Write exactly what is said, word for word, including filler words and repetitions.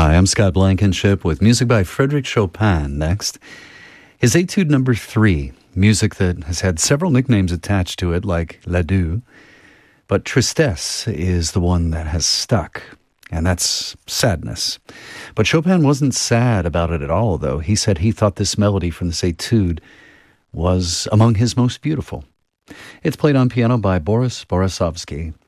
Hi, I'm Scott Blankenship with music by Frédéric Chopin next. His Etude number three, music that has had several nicknames attached to it, like L'Adieu, but Tristesse is the one that has stuck, and that's sadness. But Chopin wasn't sad about it at all, though. He said he thought this melody from this Etude was among his most beautiful. It's played on piano by Boris Borissovsky,